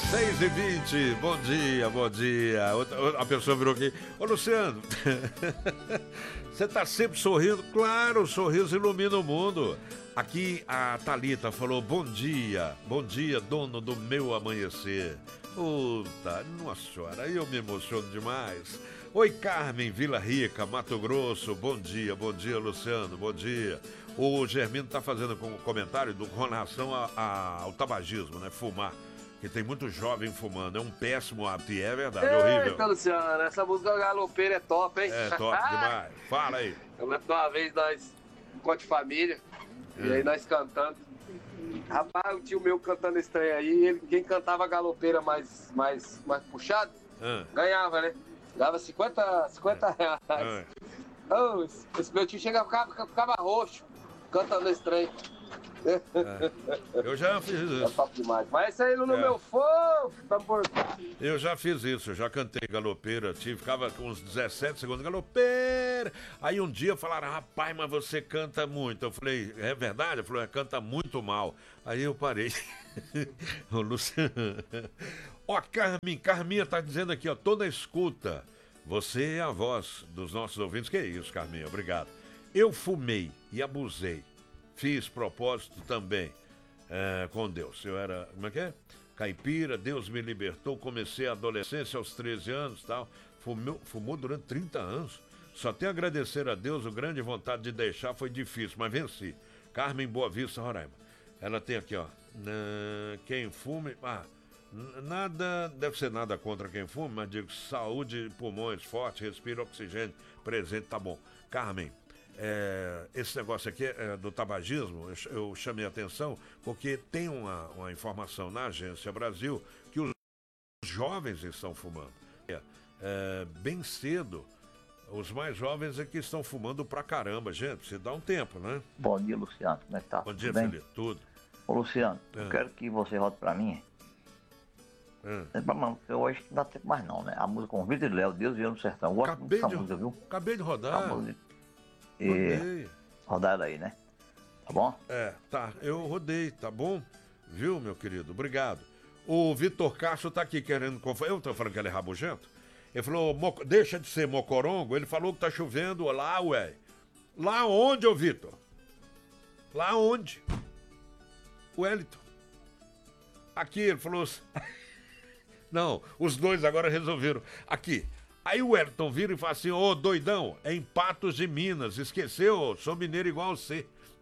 6h20, bom dia, bom dia. A pessoa virou aqui. Ô, Luciano, você tá sempre sorrindo? Claro, o sorriso ilumina o mundo. Aqui a Thalita falou, bom dia, dono do meu amanhecer. Puta, nossa senhora, aí eu me emociono demais. Oi, Carmen, Vila Rica, Mato Grosso, bom dia, Luciano, bom dia. O Germino tá fazendo um comentário com relação ao tabagismo, né, fumar. Que tem muito jovem fumando, é um péssimo hábito, e é verdade, é horrível. Eita, Luciano, essa música galopeira é top, hein? É top demais, fala aí. Eu lembro de uma vez nós, enquanto de família, e aí nós cantando. Rapaz, o tio meu cantando esse trem aí, quem cantava galopeira mais puxado, ganhava, né? Dava 50 reais. Oh, esse meu tio ficava roxo, cantando esse trem. Eu já fiz isso. É top demais. Mas isso aí no meu fogo, tambor. Eu já fiz isso, eu já cantei galopeira, ficava com uns 17 segundos, galopeira. Aí um dia falaram, rapaz, mas você canta muito. Eu falei, é verdade? Ele falou, canta muito mal. Aí eu parei. Ô, Luciano. Ó, Carminha tá dizendo aqui, ó, tô na escuta. Você é a voz dos nossos ouvintes. Que isso, Carminha, obrigado. Eu fumei e abusei. Fiz propósito também com Deus. Eu era, como é que é? Caipira, Deus me libertou. Comecei a adolescência aos 13 anos e tal. Fumou durante 30 anos. Só tenho a agradecer a Deus, a grande vontade de deixar foi difícil, mas venci. Carmen Boa Vista, Roraima. Ela tem aqui, ó. Quem fume. Nada, deve ser nada contra quem fuma, mas digo saúde, pulmões fortes, respira oxigênio, presente, tá bom. Carmen. Esse negócio aqui do tabagismo, eu chamei a atenção porque tem uma informação na Agência Brasil que os jovens estão fumando. Bem cedo, os mais jovens é que estão fumando pra caramba, gente, você dá um tempo, né? Bom dia, Luciano, como é que tá? Bom dia, bem? Felipe, tudo. Ô, Luciano, eu quero que você rote pra mim. Eu acho que não dá tempo mais não, né? A música com Vitor e Léo, Deus veio no sertão. Eu gosto muito dessa música, viu? Acabei de rodar. Rodar ela aí, né? Tá bom? Tá, eu rodei, tá bom? Viu, meu querido? Obrigado. O Vitor Castro tá aqui querendo... Eu tô falando que ele é rabugento? Ele falou, deixa de ser mocorongo. Ele falou que tá chovendo lá, ué. Lá onde, ô Vitor? Lá onde? O Wellington. Aqui, ele falou... Não, os dois agora resolveram. Aqui. Aí o Wellington vira e fala assim, ô doidão, é em Patos de Minas, esqueceu? Sou mineiro igual você.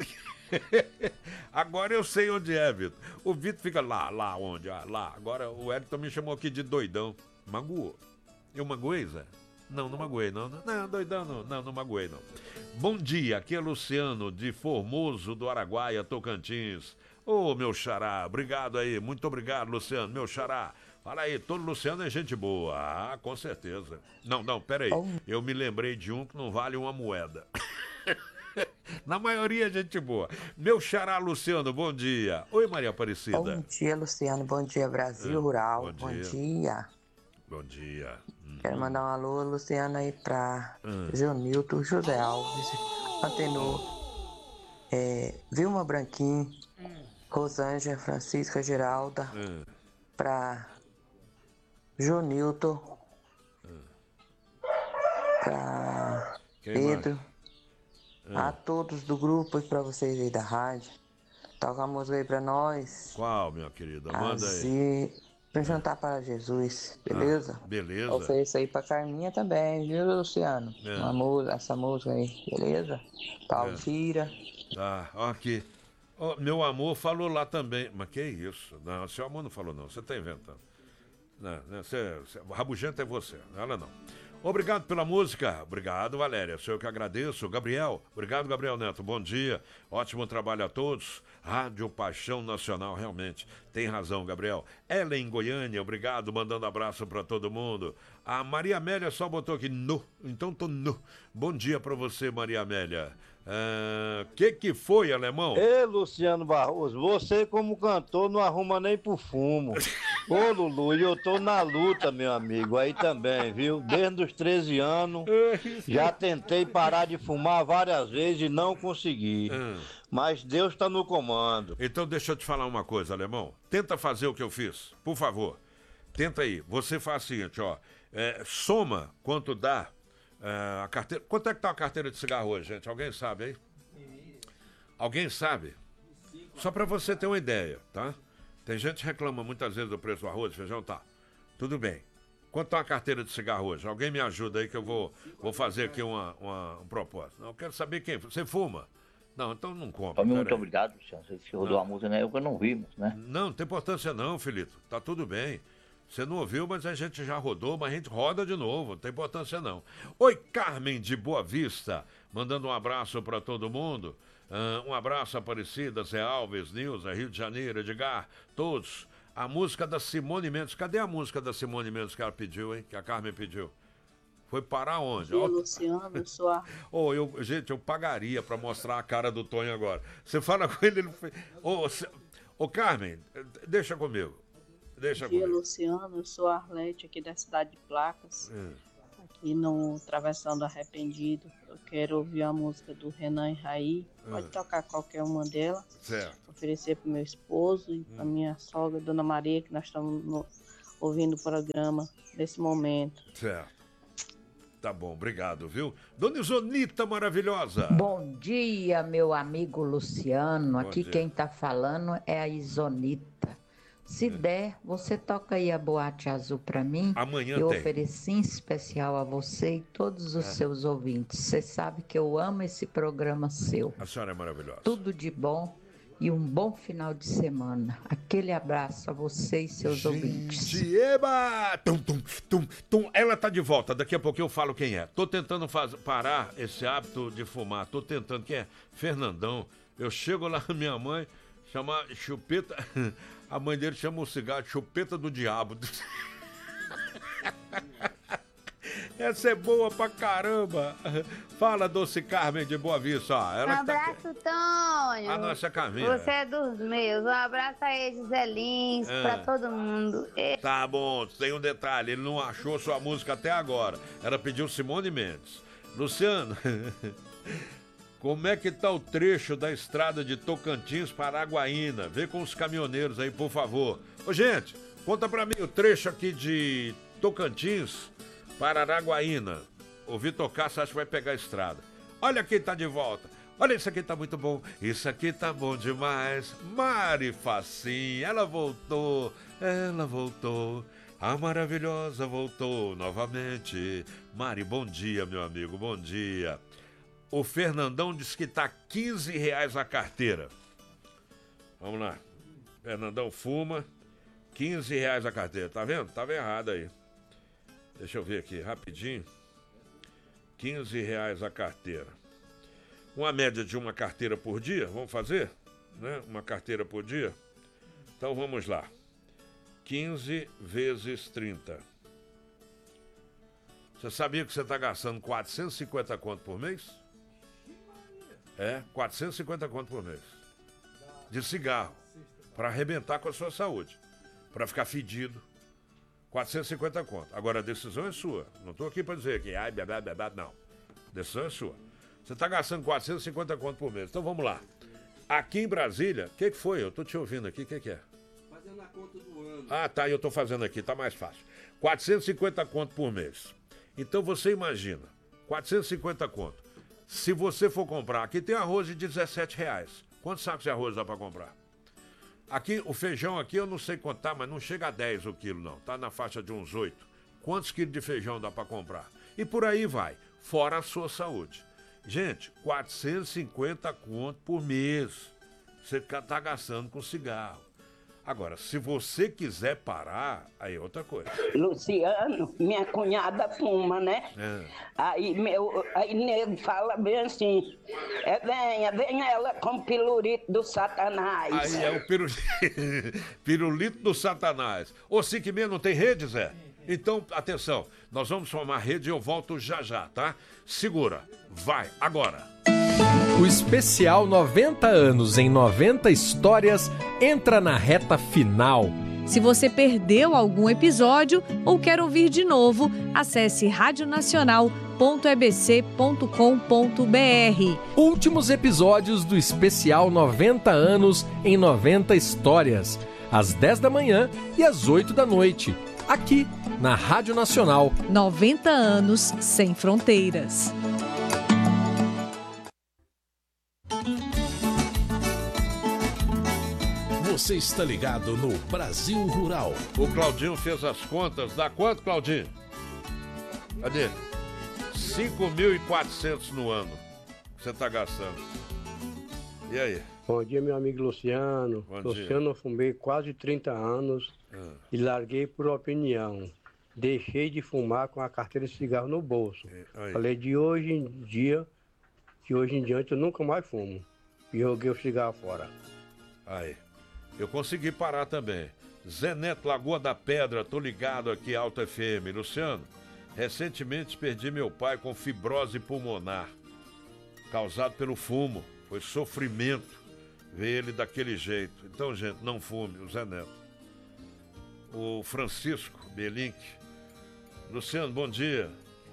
Agora eu sei onde é, Vitor. O Vitor fica lá onde? Lá. Agora o Wellington me chamou aqui de doidão. Magoou. Eu magoei, Zé? Não magoei, não. Não, doidão, não magoei, não. Bom dia, aqui é Luciano, de Formoso do Araguaia, Tocantins. Ô, meu xará, obrigado aí, muito obrigado, Luciano, meu xará. Fala aí, todo Luciano é gente boa. Ah, com certeza. Não, peraí. Eu me lembrei de um que não vale uma moeda. Na maioria é gente boa. Meu xará Luciano, bom dia. Oi, Maria Aparecida. Bom dia, Luciano. Bom dia, Brasil Rural. Bom dia. Bom dia. Quero mandar um alô, Luciano, aí pra Jonilton, José Alves, Antenor, Vilma Branquinho, Rosângela, Francisca Geralda, pra Jonilton, pra Pedro, a todos do grupo e pra vocês aí da rádio. Toca a música aí pra nós. Qual, minha querida? Manda aí. Pra jantar para Jesus, beleza? Beleza. Ofereço aí pra Carminha também, viu, Luciano? Essa música aí, beleza? Pra Alzira. Tá, ó aqui. Oh, meu amor falou lá também. Mas que isso? Não, seu amor não falou não, você tá inventando. Não, rabugento é você, ela não. Obrigado pela música. Obrigado, Valéria. Sou eu que agradeço. Gabriel. Obrigado, Gabriel Neto. Bom dia. Ótimo trabalho a todos. Rádio Paixão Nacional, realmente. Tem razão, Gabriel. Ellen Goiânia, obrigado. Mandando abraço pra todo mundo. A Maria Amélia só botou aqui nu. Então tô nu. Bom dia pra você, Maria Amélia. Que foi, alemão? Ei, Luciano Barroso, você como cantor não arruma nem pro fumo. Ô, Lulu, e eu tô na luta, meu amigo, aí também, viu? Desde os 13 anos, já tentei parar de fumar várias vezes e não consegui. Mas Deus tá no comando. Então deixa eu te falar uma coisa, alemão. Tenta fazer o que eu fiz, por favor. Tenta aí. Você faz o seguinte, ó. Soma quanto dá a carteira. Quanto é que tá a carteira de cigarro hoje, gente? Alguém sabe aí? Alguém sabe? Só para você ter uma ideia, tá? Tem gente que reclama muitas vezes do preço do arroz, feijão, tá? Tudo bem. Quanto tá uma carteira de cigarro hoje? Alguém me ajuda aí que eu vou fazer aqui um propósito. Eu quero saber quem. Você fuma? Não, então não compra. Muito obrigado, Luciano. Você rodou a música, né? Eu não vimos, né? Não tem importância não, Felipe. Tá tudo bem. Você não ouviu, mas a gente já rodou, mas a gente roda de novo, não tem importância não. Oi, Carmen de Boa Vista, mandando um abraço para todo mundo. Um abraço, Aparecida, Zé Alves, Nilza, Rio de Janeiro, Edgar, todos. A música da Simone Mendes, cadê a música da Simone Mendes que ela pediu, hein? Que a Carmen pediu? Foi parar onde? Ô, Luciano, sua... Gente, eu pagaria para mostrar a cara do Tonho agora. Você fala com ele, Ô, Carmen, deixa comigo. Bom dia, Luciano, eu sou a Arlete aqui da Cidade de Placas, aqui no Travessão do Arrependido. Eu quero ouvir a música do Renan e Raí, pode tocar qualquer uma delas. Certo. Oferecer para o meu esposo e para minha sogra, Dona Maria, que nós estamos ouvindo o programa nesse momento. Certo. Tá bom, obrigado, viu? Dona Isonita maravilhosa. Bom dia, meu amigo Luciano. Aqui dia. Quem tá falando é a Isonita. Se der, você toca aí a Boate Azul pra mim. Amanhã eu tem. ofereci em especial a você e todos os seus ouvintes. Você sabe que eu amo esse programa seu. A senhora é maravilhosa. Tudo de bom e um bom final de semana. Aquele abraço a você e seus ouvintes. Eba! Tum, tum, tum, tum. Ela tá de volta, daqui a pouco eu falo quem é. Tô tentando parar esse hábito de fumar. Tô tentando, quem é? Fernandão. Eu chego lá, minha mãe, chama chupeta... A mãe dele chama o cigarro de chupeta do diabo. Essa é boa pra caramba. Fala, Doce Carmen de Boa Vista. Um abraço, Tonho. A nossa Carminha. Você é dos meus. Um abraço aí, Giselins, pra todo mundo. Tá bom, tem um detalhe. Ele não achou sua música até agora. Ela pediu Simone Mendes. Luciano... Como é que tá o trecho da estrada de Tocantins para Araguaína? Vê com os caminhoneiros aí, por favor. Ô, gente, conta pra mim o trecho aqui de Tocantins para Araguaína. Ouvi tocar, você acha que vai pegar a estrada. Olha quem tá de volta. Olha, isso aqui tá muito bom. Isso aqui tá bom demais. Mari Facinha, ela voltou. A maravilhosa voltou novamente. Mari, bom dia, meu amigo, bom dia. O Fernandão disse que tá R$15 a carteira. Vamos lá. Fernandão fuma. R$15 a carteira. Tá vendo? Tava errado aí. Deixa eu ver aqui, rapidinho. R$15 a carteira. Uma média de uma carteira por dia. Vamos fazer? Né? Uma carteira por dia. Então vamos lá. 15 vezes 30. Você sabia que você tá gastando 450 conto por mês? 450 conto por mês. De cigarro. Para arrebentar com a sua saúde. Para ficar fedido. 450 conto. Agora a decisão é sua. Não estou aqui para dizer que não. A decisão é sua. Você está gastando 450 conto por mês. Então vamos lá. Aqui em Brasília, o que foi? Eu estou te ouvindo aqui, o que é? Fazendo a conta do ano. Ah, tá, eu estou fazendo aqui, tá mais fácil. 450 conto por mês. Então você imagina, 450 conto. Se você for comprar, aqui tem arroz de R$17. Quantos sacos de arroz dá para comprar? Aqui, o feijão aqui eu não sei contar, mas não chega a 10 o quilo não, tá na faixa de uns 8. Quantos quilos de feijão dá para comprar? E por aí vai, fora a sua saúde. Gente, 450 conto por mês, você tá gastando com cigarro. Agora, se você quiser parar, aí é outra coisa. Luciano, minha cunhada fuma, né? Aí nego fala bem assim, venha ela com pirulito do Satanás. Aí é o pirulito do Satanás. Ô, 5h30 não tem rede, Zé? Então, atenção, nós vamos formar rede e eu volto já, tá? Segura, vai, agora. O especial 90 anos em 90 histórias entra na reta final. Se você perdeu algum episódio ou quer ouvir de novo, acesse radionacional.ebc.com.br. Últimos episódios do especial 90 anos em 90 histórias, às 10 da manhã e às 8 da noite. aqui na Rádio Nacional. 90 anos sem fronteiras. Você está ligado no Brasil Rural. O Claudinho fez as contas. Dá quanto, Claudinho? Cadê? 5.400 no ano que você está gastando. E aí? Bom dia, meu amigo Luciano. Bom Luciano, eu fumei quase 30 anos e larguei por opinião. Deixei de fumar com a carteira de cigarro no bolso. Falei, de hoje em diante eu nunca mais fumo. E joguei o cigarro fora. Aí. Eu consegui parar também. Zé Neto, Lagoa da Pedra, tô ligado aqui, Alta FM. Luciano, recentemente perdi meu pai com fibrose pulmonar, causado pelo fumo. Foi sofrimento ver ele daquele jeito. Então, gente, não fume, o Zé Neto. O Francisco Belink. Luciano, bom dia.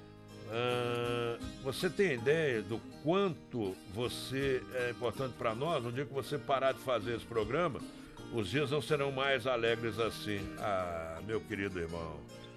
Você tem ideia do quanto você é importante para nós? No dia que você parar de fazer esse programa, os dias não serão mais alegres assim. Ah, meu querido irmão.